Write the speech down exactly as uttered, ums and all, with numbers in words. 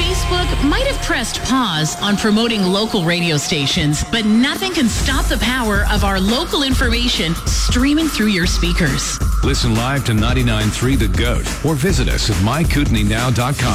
Facebook might have pressed pause on promoting local radio stations, but nothing can stop the power of our local information streaming through your speakers. Listen live to ninety-nine point three The Goat or visit us at my kootenai now dot com.